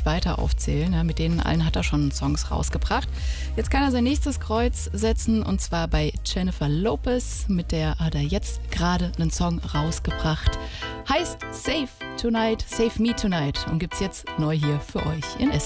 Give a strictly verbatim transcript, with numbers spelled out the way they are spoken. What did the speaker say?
nicht weiter aufzählen. Ja, mit denen allen hat er schon Songs rausgebracht. Jetzt kann er sein nächstes Kreuz setzen und zwar bei Jennifer Lopez. Mit der hat er jetzt gerade einen Song rausgebracht. Heißt Save Tonight, Save Me Tonight und gibt's jetzt neu hier für euch in S.